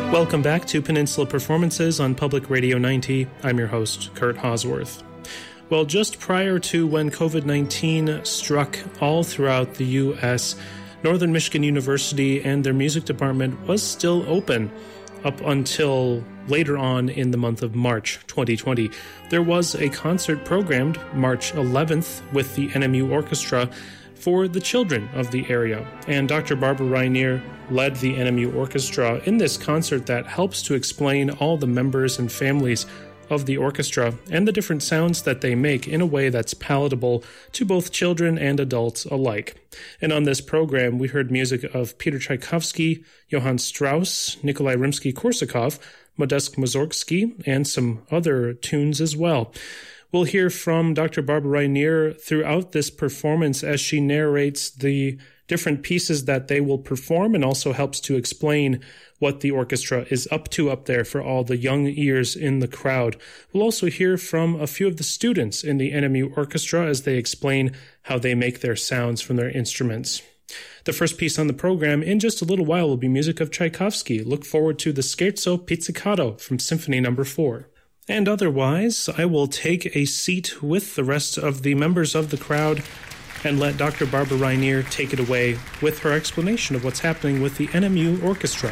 Welcome back to Peninsula Performances on Public Radio 90. I'm your host, Kurt Hosworth. Well, just prior to when COVID-19 struck all throughout the U.S., Northern Michigan University and their music department was still open up until later on in the month of March 2020. There was a concert programmed March 11th with the NMU Orchestra for the children of the area, and Dr. Barbara Rainier led the NMU Orchestra in this concert that helps to explain all the members and families of the orchestra and the different sounds that they make in a way that's palatable to both children and adults alike. And on this program, we heard music of Peter Tchaikovsky, Johann Strauss, Nikolai Rimsky-Korsakov, Modest Mussorgsky, and some other tunes as well. We'll hear from Dr. Barbara Rainier throughout this performance as she narrates the different pieces that they will perform and also helps to explain what the orchestra is up to up there for all the young ears in the crowd. We'll also hear from a few of the students in the NMU Orchestra as they explain how they make their sounds from their instruments. The first piece on the program in just a little while will be music of Tchaikovsky. Look forward to the Scherzo Pizzicato from Symphony No. 4. And otherwise, I will take a seat with the rest of the members of the crowd and let Dr. Barbara Rainier take it away with her explanation of what's happening with the NMU Orchestra.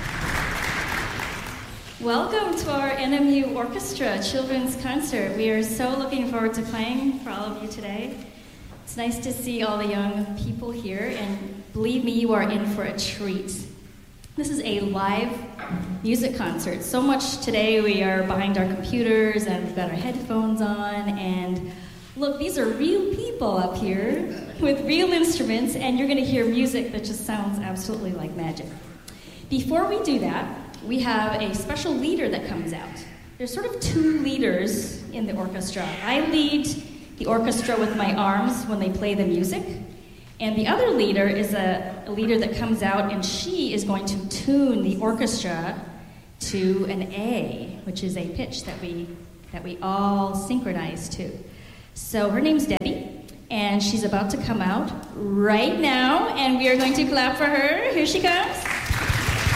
Welcome to our NMU Orchestra Children's Concert. We are so looking forward to playing for all of you today. It's nice to see all the young people here, and believe me, you are in for a treat. This is a live music concert. So much today we are behind our computers and we've got our headphones on, and look, these are real people up here with real instruments, and you're going to hear music that just sounds absolutely like magic. Before we do that, we have a special leader that comes out. There's sort of two leaders in the orchestra. I lead the orchestra with my arms when they play the music, and the other leader is a leader that comes out, and she is going to tune the orchestra to an A, which is a pitch that we all synchronize to. So her name's Debbie, and she's about to come out right now, and we are going to clap for her. Here she comes.